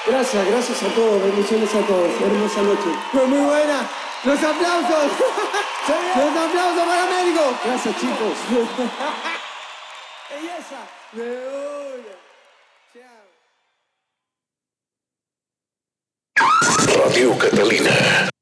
Gracias a todos, bendiciones a todos. Hermosa noche. Fue muy buena. ¡Los aplausos! ¡Los aplausos para Américo! Gracias, chicos. ¡Belleza! ¡De una! Chao. Radio Catalina.